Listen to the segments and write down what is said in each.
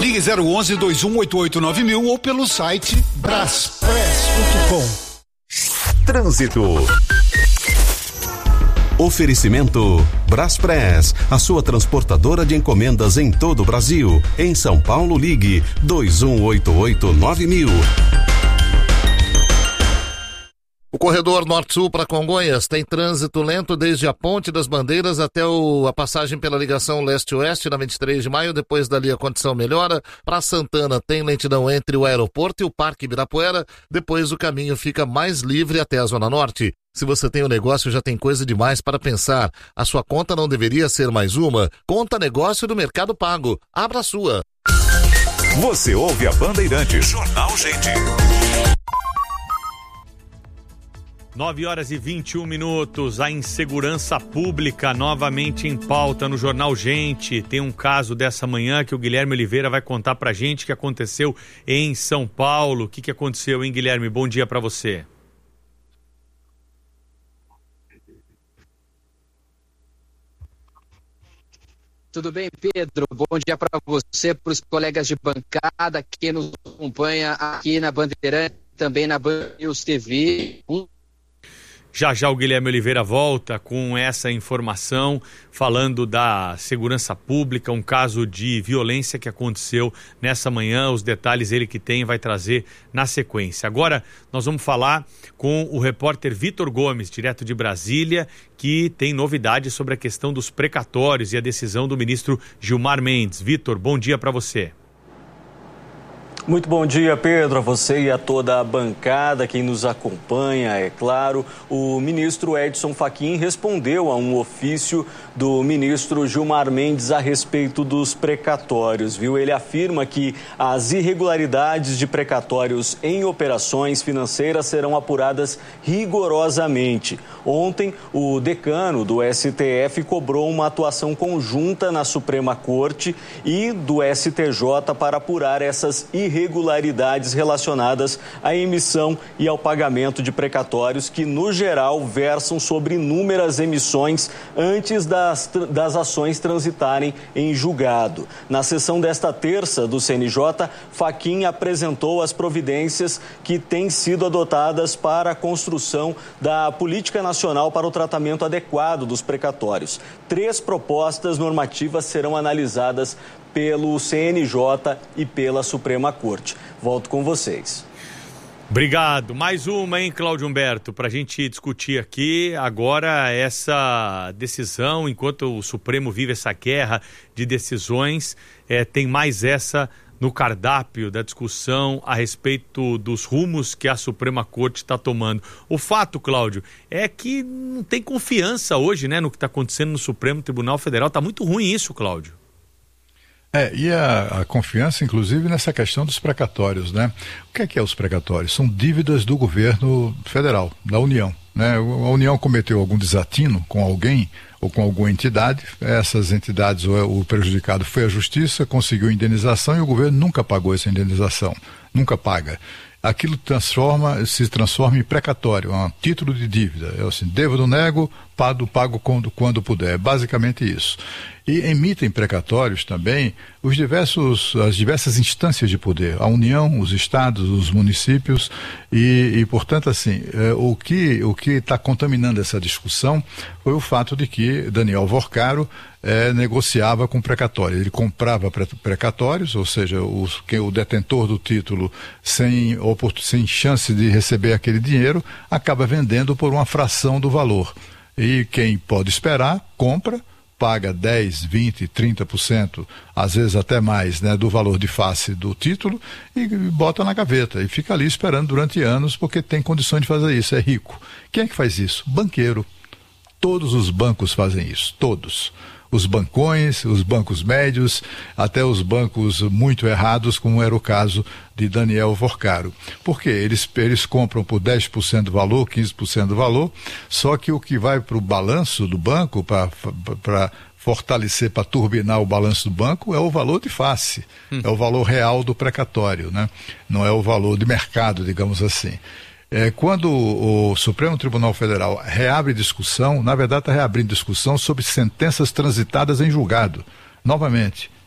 Ligue 011-2188-9000 ou pelo site braspress.com. Trânsito. Oferecimento Braspress, a sua transportadora de encomendas em todo o Brasil. Em São Paulo, ligue 2188-9000. O corredor Norte-Sul para Congonhas tem trânsito lento desde a Ponte das Bandeiras até a passagem pela ligação leste-oeste na 23 de maio. Depois dali a condição melhora. Para Santana tem lentidão entre o aeroporto e o Parque Ibirapuera. Depois o caminho fica mais livre até a Zona Norte. Se você tem um negócio, já tem coisa demais para pensar. A sua conta não deveria ser mais uma? Conta Negócio do Mercado Pago. Abra a sua. Você ouve a Bandeirantes. Jornal Gente. 9h21. A insegurança pública novamente em pauta no Jornal Gente. Tem um caso dessa manhã que o Guilherme Oliveira vai contar pra gente que aconteceu em São Paulo. O que aconteceu, hein, Guilherme? Bom dia pra você. Tudo bem, Pedro? Bom dia para você, para os colegas de bancada que nos acompanha aqui na Bandeirantes, também na Band News TV. Já o Guilherme Oliveira volta com essa informação, falando da segurança pública, um caso de violência que aconteceu nessa manhã. Os detalhes ele que tem vai trazer na sequência. Agora nós vamos falar com o repórter Vitor Gomes, direto de Brasília, que tem novidades sobre a questão dos precatórios e a decisão do ministro Gilmar Mendes. Vitor, bom dia para você. Muito bom dia, Pedro, a você e a toda a bancada, quem nos acompanha, é claro. O ministro Edson Fachin respondeu a um ofício do ministro Gilmar Mendes a respeito dos precatórios, viu? Ele afirma que as irregularidades de precatórios em operações financeiras serão apuradas rigorosamente. Ontem, o decano do STF cobrou uma atuação conjunta na Suprema Corte e do STJ para apurar essas irregularidades relacionadas à emissão e ao pagamento de precatórios que, no geral, versam sobre inúmeras emissões antes das ações transitarem em julgado. Na sessão desta terça do CNJ, Fachin apresentou as providências que têm sido adotadas para a construção da Política Nacional para o Tratamento Adequado dos Precatórios. 3 propostas normativas serão analisadas pelo CNJ e pela Suprema Corte. Volto com vocês. Obrigado. Mais uma, hein, Cláudio Humberto, para a gente discutir aqui agora essa decisão, enquanto o Supremo vive essa guerra de decisões, tem mais essa no cardápio da discussão a respeito dos rumos que a Suprema Corte está tomando. O fato, Cláudio, é que não tem confiança hoje, né, no que está acontecendo no Supremo Tribunal Federal. Está muito ruim isso, Cláudio. E a confiança, inclusive, nessa questão dos precatórios, né? O que é os precatórios? São dívidas do governo federal, da União, né? A União cometeu algum desatino com alguém ou com alguma entidade, essas entidades, o prejudicado foi à justiça, conseguiu indenização e o governo nunca pagou essa indenização, nunca paga. Aquilo se transforma em precatório, um título de dívida. Eu assim, devo, não nego, pago quando puder. É basicamente isso. E emitem precatórios também as diversas instâncias de poder, a União, os estados, os municípios e portanto, assim, o que está contaminando essa discussão foi o fato de que Daniel Vorcaro negociava com precatório. Ele comprava precatórios, ou seja, o detentor do título sem chance de receber aquele dinheiro, acaba vendendo por uma fração do valor. E quem pode esperar, compra, paga 10%, 20%, 30%, às vezes até mais, né, do valor de face do título e bota na gaveta e fica ali esperando durante anos porque tem condições de fazer isso, é rico. Quem é que faz isso? Banqueiro. Todos os bancos fazem isso, todos. Os bancões, os bancos médios, até os bancos muito errados, como era o caso de Daniel Vorcaro. Por quê? Eles compram por 10% do valor, 15% do valor, só que o que vai para o balanço do banco, para fortalecer, para turbinar o balanço do banco, é o valor de face, é o valor real do precatório, né? Não é o valor de mercado, digamos assim. Quando o Supremo Tribunal Federal reabre discussão, na verdade está reabrindo discussão sobre sentenças transitadas em julgado, novamente.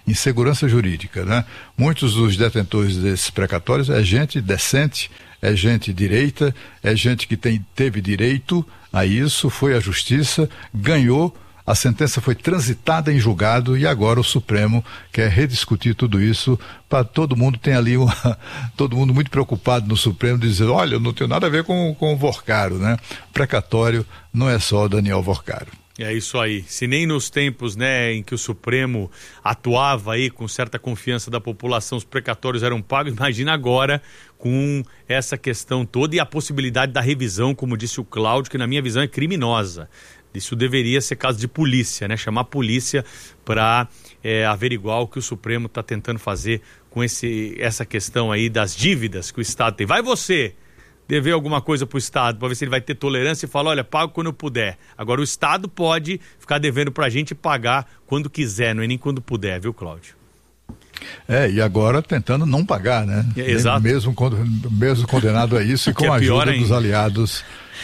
insegurança jurídica, né? Muitos dos detentores desses precatórios é gente decente, é gente direita, é gente que teve direito a isso, foi à justiça, ganhou, a sentença foi transitada em julgado e agora o Supremo quer rediscutir tudo isso para todo mundo. Tem ali todo mundo muito preocupado no Supremo, dizendo, olha, eu não tenho nada a ver com o Vorcaro, né? Precatório não é só Daniel Vorcaro. É isso aí. Se nem nos tempos, né, em que o Supremo atuava aí com certa confiança da população, os precatórios eram pagos, imagina agora com essa questão toda e a possibilidade da revisão, como disse o Cláudio, que na minha visão é criminosa. Isso deveria ser caso de polícia, né? Chamar a polícia para averiguar o que o Supremo está tentando fazer com essa questão aí das dívidas que o Estado tem. Vai você dever alguma coisa para o Estado, para ver se ele vai ter tolerância e falar, olha, pago quando eu puder. Agora o Estado pode ficar devendo para a gente pagar quando quiser, não é nem quando puder, viu, Cláudio? E agora tentando não pagar, né? Exato. Mesmo condenado a isso e com a ajuda dos aliados,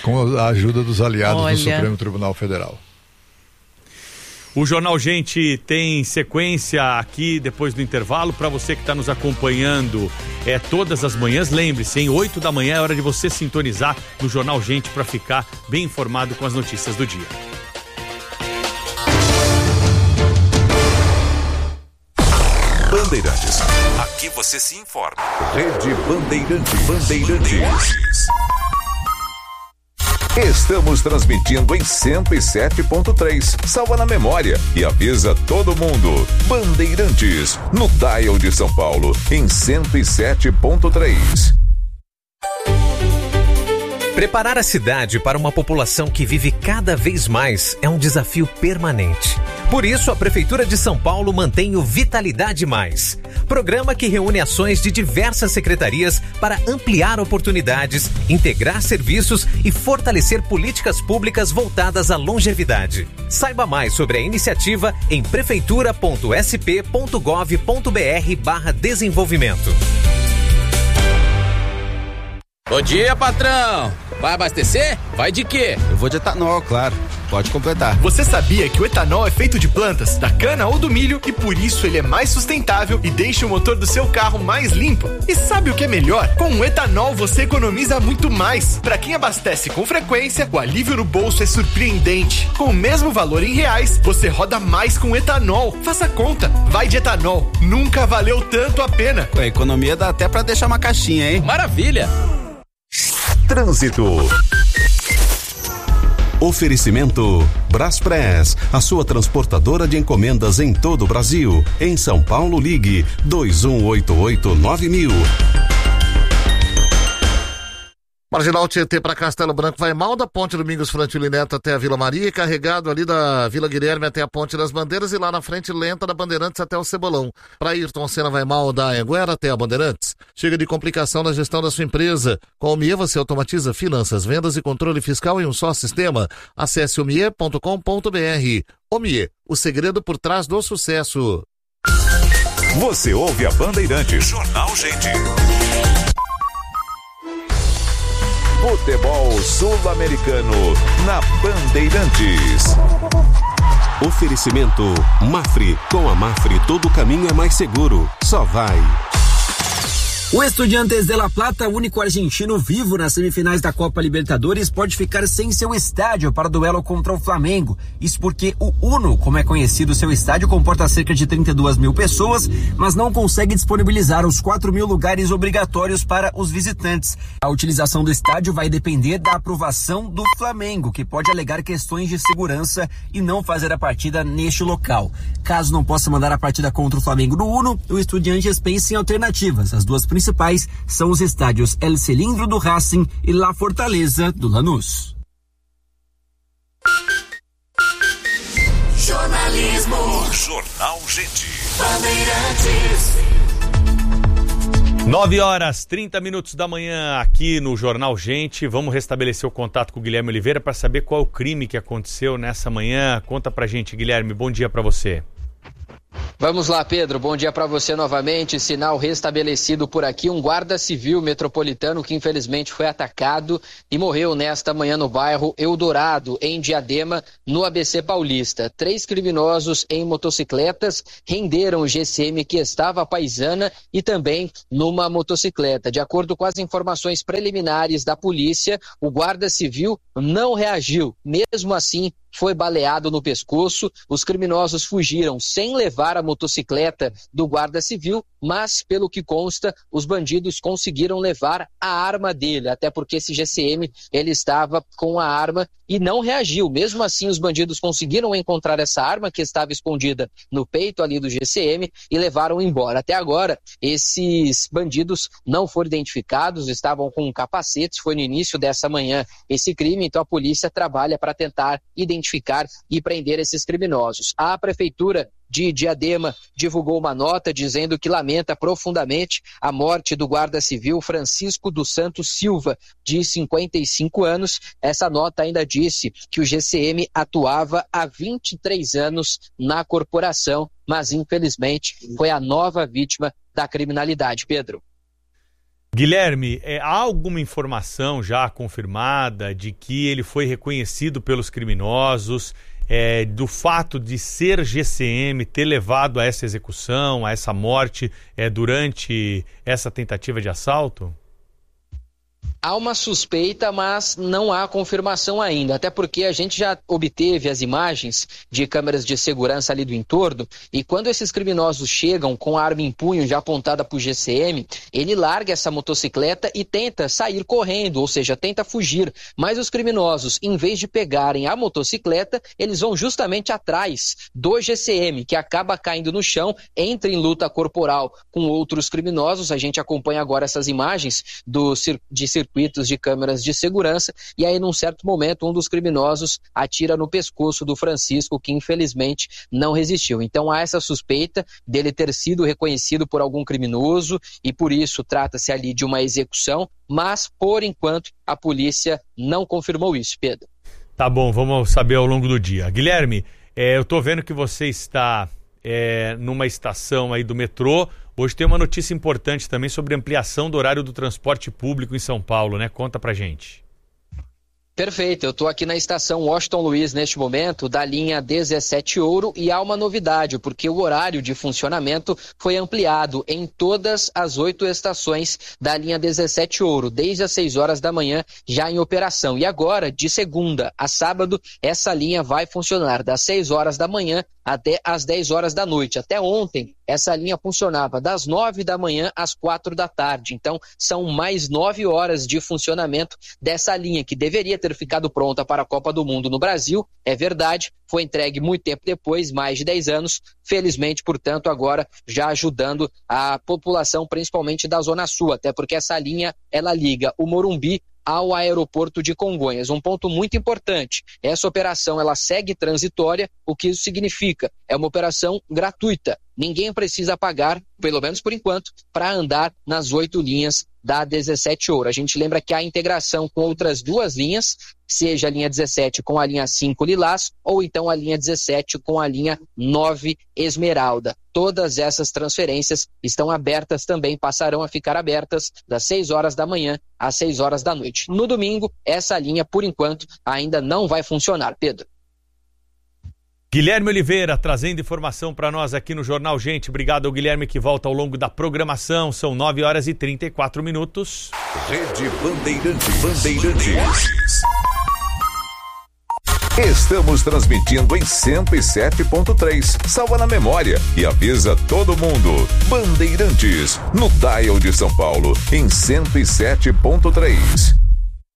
no Supremo Tribunal Federal. O Jornal Gente tem sequência aqui depois do intervalo. Para você que está nos acompanhando todas as manhãs, lembre-se, em 8 da manhã é hora de você sintonizar no Jornal Gente para ficar bem informado com as notícias do dia. Bandeirantes. Aqui você se informa. Rede Bandeirantes. Estamos transmitindo em 107.3. Salva na memória e avisa todo mundo. Bandeirantes, no dial de São Paulo, em 107.3. Preparar a cidade para uma população que vive cada vez mais é um desafio permanente. Por isso, a Prefeitura de São Paulo mantém o Vitalidade Mais, programa que reúne ações de diversas secretarias para ampliar oportunidades, integrar serviços e fortalecer políticas públicas voltadas à longevidade. Saiba mais sobre a iniciativa em prefeitura.sp.gov.br/desenvolvimento. Bom dia, patrão! Vai abastecer? Vai de quê? Eu vou de etanol, claro. Pode completar. Você sabia que o etanol é feito de plantas, da cana ou do milho e por isso ele é mais sustentável e deixa o motor do seu carro mais limpo? E sabe o que é melhor? Com o etanol você economiza muito mais. Para quem abastece com frequência, o alívio no bolso é surpreendente. Com o mesmo valor em reais, você roda mais com etanol. Faça conta. Vai de etanol. Nunca valeu tanto a pena. A economia dá até para deixar uma caixinha, hein? Maravilha! Trânsito. Oferecimento Braspress, a sua transportadora de encomendas em todo o Brasil. Em São Paulo, ligue 2188-9000. Marginal Tietê para Castelo Branco vai mal, da Ponte Domingos Frantili Neto até a Vila Maria e carregado ali da Vila Guilherme até a Ponte das Bandeiras e lá na frente lenta da Bandeirantes até o Cebolão. Para Ayrton Senna vai mal da Anhanguera até a Bandeirantes. Chega de complicação na gestão da sua empresa. Com o MIE você automatiza finanças, vendas e controle fiscal em um só sistema. Acesse omie.com.br. OMIE, o segredo por trás do sucesso. Você ouve a Bandeirantes. Jornal Gente. Futebol Sul-Americano na Bandeirantes. Oferecimento Mafre. Com a Mafre todo caminho é mais seguro. Só vai. O Estudiantes de La Plata, único argentino vivo nas semifinais da Copa Libertadores, pode ficar sem seu estádio para o duelo contra o Flamengo. Isso porque o Uno, como é conhecido, seu estádio comporta cerca de 32 mil pessoas, mas não consegue disponibilizar os 4 mil lugares obrigatórios para os visitantes. A utilização do estádio vai depender da aprovação do Flamengo, que pode alegar questões de segurança e não fazer a partida neste local. Caso não possa mandar a partida contra o Flamengo no Uno, o Estudiantes pensa em alternativas. As duas principais são os estádios El Cilindro do Racing e La Fortaleza do Lanús. Jornalismo. Jornal Gente. Bandeirantes. 9h30 da manhã aqui no Jornal Gente. Vamos restabelecer o contato com o Guilherme Oliveira para saber qual é o crime que aconteceu nessa manhã. Conta pra gente, Guilherme. Bom dia pra você. Vamos lá, Pedro. Bom dia para você novamente. Sinal restabelecido por aqui. Um guarda civil metropolitano que infelizmente foi atacado e morreu nesta manhã no bairro Eldorado, em Diadema, no ABC Paulista. 3 criminosos em motocicletas renderam o GCM que estava à paisana e também numa motocicleta. De acordo com as informações preliminares da polícia, o guarda civil não reagiu. Mesmo assim, foi baleado no pescoço. Os criminosos fugiram sem levar a motocicleta do guarda civil, mas, pelo que consta, os bandidos conseguiram levar a arma dele, até porque esse GCM ele estava com a arma e não reagiu. Mesmo assim, os bandidos conseguiram encontrar essa arma que estava escondida no peito ali do GCM e levaram embora. Até agora, esses bandidos não foram identificados, estavam com capacetes. Foi no início dessa manhã esse crime, então a polícia trabalha para tentar identificar e prender esses criminosos. A prefeitura de Diadema divulgou uma nota dizendo que lamenta profundamente a morte do guarda civil Francisco dos Santos Silva, de 55 anos. Essa nota ainda disse que o GCM atuava há 23 anos na corporação, mas infelizmente foi a nova vítima da criminalidade. Pedro. Guilherme, há alguma informação já confirmada de que ele foi reconhecido pelos criminosos, do fato de ser GCM, ter levado a essa execução, a essa morte durante essa tentativa de assalto? Há uma suspeita, mas não há confirmação ainda, até porque a gente já obteve as imagens de câmeras de segurança ali do entorno, e quando esses criminosos chegam com a arma em punho já apontada para o GCM, ele larga essa motocicleta e tenta sair correndo, ou seja, tenta fugir, mas os criminosos, em vez de pegarem a motocicleta, eles vão justamente atrás do GCM, que acaba caindo no chão, entra em luta corporal com outros criminosos. A gente acompanha agora essas imagens de circuitos de câmeras de segurança, e aí num certo momento um dos criminosos atira no pescoço do Francisco, que infelizmente não resistiu. Então há essa suspeita dele ter sido reconhecido por algum criminoso e por isso trata-se ali de uma execução, mas por enquanto a polícia não confirmou isso, Pedro. Tá bom, vamos saber ao longo do dia. Guilherme, eu tô vendo que você está numa estação aí do metrô. Hoje tem uma notícia importante também sobre ampliação do horário do transporte público em São Paulo, né? Conta pra gente. Perfeito, eu estou aqui na estação Washington Luiz neste momento, da linha 17 Ouro, e há uma novidade, porque o horário de funcionamento foi ampliado em todas as 8 estações da linha 17 Ouro, desde as 6 horas da manhã já em operação. E agora, de segunda a sábado, essa linha vai funcionar das 6 horas da manhã até as 10 horas da noite. Até ontem, essa linha funcionava das 9 da manhã às 4 da tarde. Então, são mais 9 horas de funcionamento dessa linha, que deveria ter ficado pronta para a Copa do Mundo no Brasil. É verdade, foi entregue muito tempo depois, mais de 10 anos. Felizmente, portanto, agora já ajudando a população, principalmente da Zona Sul, até porque essa linha, ela liga o Morumbi ao aeroporto de Congonhas. Um ponto muito importante, essa operação ela segue transitória. O que isso significa? É uma operação gratuita. Ninguém precisa pagar, pelo menos por enquanto, para andar nas 8 linhas da 17 Ouro. A gente lembra que há integração com outras 2 linhas, seja a linha 17 com a linha 5 Lilás, ou então a linha 17 com a linha 9 Esmeralda. Todas essas transferências estão abertas também, passarão a ficar abertas das 6 horas da manhã às 6 horas da noite. No domingo, essa linha, por enquanto, ainda não vai funcionar, Pedro. Guilherme Oliveira trazendo informação para nós aqui no Jornal Gente. Obrigado ao Guilherme, que volta ao longo da programação. São 9 horas e 34 minutos. Rede Bandeirantes. Estamos transmitindo em 107.3. Salva na memória e avisa todo mundo. Bandeirantes, no dial de São Paulo, em 107.3.